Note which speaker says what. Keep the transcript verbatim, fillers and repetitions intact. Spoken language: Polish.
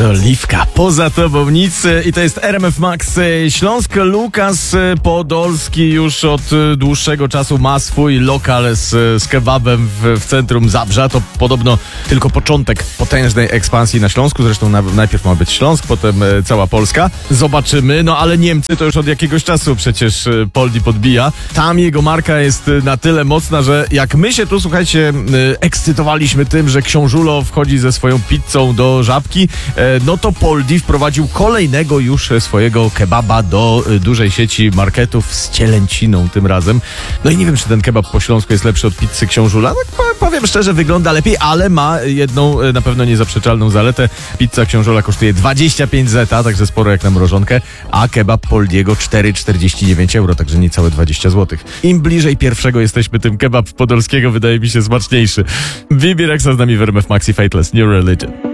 Speaker 1: to Oliwka, poza tobą nic. I to jest R M F Max Śląsk. Lukas Podolski już od dłuższego czasu ma swój lokal z, z kebabem w, w centrum Zabrza. To podobno tylko początek potężnej ekspansji na Śląsku. Zresztą na, najpierw ma być Śląsk, potem cała Polska. Zobaczymy. No ale Niemcy to już od jakiegoś czasu przecież Poldi podbija. Tam jego marka jest na tyle mocna, że jak my się tu, słuchajcie, ekscytowaliśmy tym, że Książulo wchodzi ze swoją pizzą do Żabki, no to Poldi wprowadził kolejnego już swojego kebaba do dużej sieci marketów z cielęciną tym razem. No i nie wiem, czy ten kebab po śląsku jest lepszy od pizzy Książula. Tak powiem szczerze, wygląda lepiej, ale ma jedną na pewno niezaprzeczalną zaletę. Pizza Książula kosztuje dwadzieścia pięć zeta, także sporo jak na mrożonkę, a kebab Poldiego cztery czterdzieści dziewięć euro, także niecałe dwadzieścia złotych. Im bliżej pierwszego jesteśmy, tym kebab Podolskiego wydaje mi się smaczniejszy. Bibi Rexa z nami w R M F Maxi Fateless New Religion.